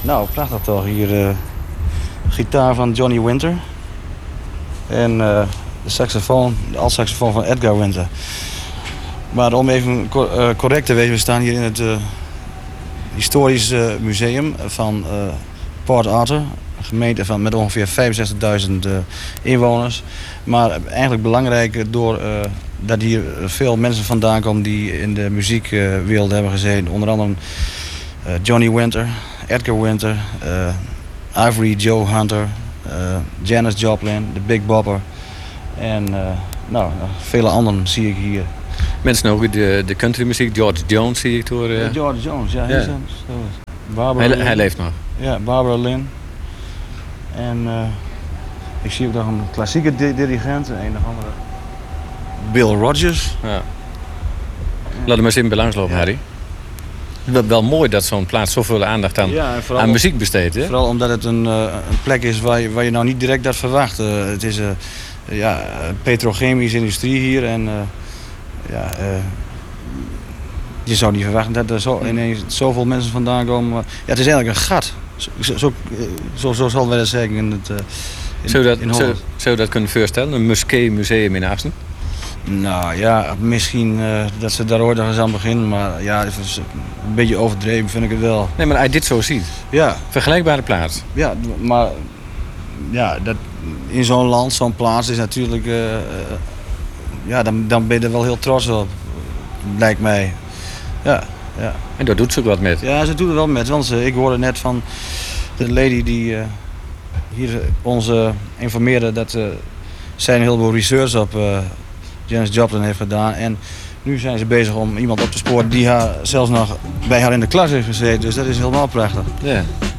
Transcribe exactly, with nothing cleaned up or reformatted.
Nou, prachtig toch. Hier uh, gitaar van Johnny Winter. En uh, de saxofoon, de alt-saxofoon van Edgar Winter. Maar om even cor- uh, correct te wezen, we staan hier in het uh, historisch uh, museum van uh, Port Arthur. Een gemeente van, met ongeveer vijfenzestigduizend uh, inwoners. Maar eigenlijk belangrijk door uh, dat hier veel mensen vandaan komen die in de muziekwereld uh, hebben gezeten. Onder andere uh, Johnny Winter, Edgar Winter, uh, Ivory Joe Hunter, uh, Janis Joplin, de Big Bopper. En uh, nou, vele anderen zie ik hier. Mensen ook de, de countrymuziek, George Jones zie ik door. Uh... George Jones, ja. ja. Is Barbara hij, Lynn. hij leeft nog. Ja, Barbara Lynn. En uh, ik zie ook nog een klassieke di- dirigent, een of andere. Bill Rogers. Ja. Laten we maar eens in balans lopen, ja. Harry. Het is wel mooi dat zo'n plaats zoveel aandacht aan, ja, aan muziek besteedt. Hè? Vooral omdat het een, uh, een plek is waar je, waar je nou niet direct dat verwacht. Uh, het is een uh, ja, petrochemische industrie hier. En uh, ja, uh, je zou niet verwachten dat er zo, ineens zoveel mensen vandaan komen. Ja, het is eigenlijk een gat. Zo, zo, zo, zo zal wij dat zeggen in het uh, in, zou, dat, in zou, zou dat kunnen voorstellen? Een Muskee-museum in Assen? Nou ja, misschien uh, dat ze daar ooit nog eens aan beginnen. Maar ja, het is een beetje overdreven vind ik het wel. Nee, maar als je dit zo ziet. Ja. Vergelijkbare plaats. Ja, maar ja, dat, in zo'n land, zo'n plaats is natuurlijk... Uh, uh, ja, dan, dan ben je er wel heel trots op. Lijkt mij. Ja, ja. En daar doet ze ook wat met. Ja, ze doet er wel met. Want uh, ik hoorde net van de lady die uh, hier ons uh, informeerde... dat uh, zij een heleboel research op... Uh, Janis Joplin heeft gedaan. En nu zijn ze bezig om iemand op te sporen die haar zelfs nog bij haar in de klas heeft gezeten. Dus dat is helemaal prachtig. Ja.